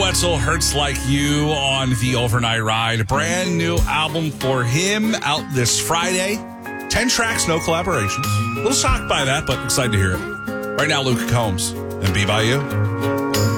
Wetzel, Hurts Like You on the Overnight Ride. Brand new album for him out this Friday. 10 tracks, no collaborations. A little shocked by that, but excited to hear it. Right now, Luke Combs and Be By You.